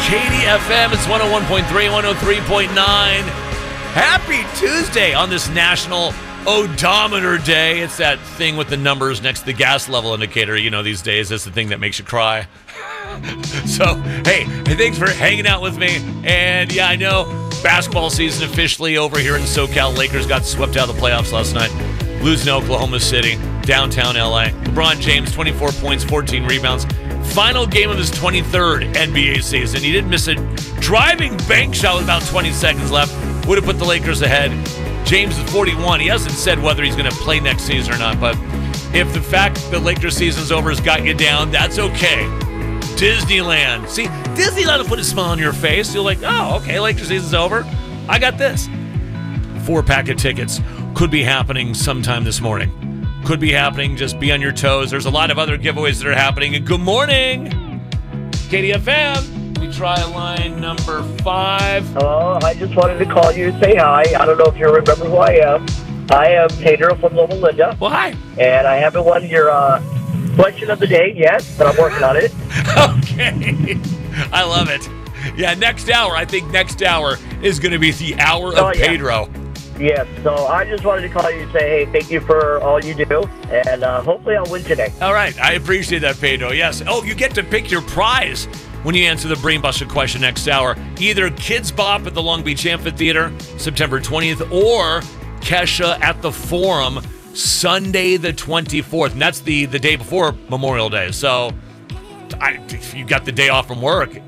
KDFM, it's 101.3, 103.9. Happy Tuesday on this National Odometer Day. It's that thing with the numbers next to the gas level indicator. You know, these days, that's the thing that makes you cry. So, hey, thanks for hanging out with me. And yeah, I know basketball season officially over here in SoCal. Lakers got swept out of the playoffs last night, losing to Oklahoma City, downtown LA. LeBron James, 24 points, 14 rebounds. Final game of his 23rd NBA season. He didn't miss a driving bank shot with about 20 seconds left. Would have put the Lakers ahead. James is 41. He hasn't said whether he's going to play next season or not, but if the fact the Lakers season's over has got you down, that's okay. Disneyland. See, Disneyland will put a smile on your face. You're like, oh, okay, Lakers season's over. I got this. 4-pack of tickets could be happening sometime this morning. Could be happening. Just be on your toes. There's a lot of other giveaways that are happening. And good morning, KDFM. We try line number 5. Hello, I just wanted to call you and say hi. I don't know if you remember who I am. I am Pedro from Loma Linda. Well, hi. And I haven't won your question of the day yet, but I'm working on it. Okay. I love it. Yeah, next hour. I think next hour is going to be the hour of Pedro. Yes, so I just wanted to call you and say, hey, thank you for all you do, and hopefully I'll win today. All right, I appreciate that, Pedro. Yes. Oh, you get to pick your prize when you answer the Brainbuster question next hour. Either Kids Bop at the Long Beach Amphitheater, September 20th, or Kesha at the Forum, Sunday the 24th. And that's the day before Memorial Day. So if you got the day off from work,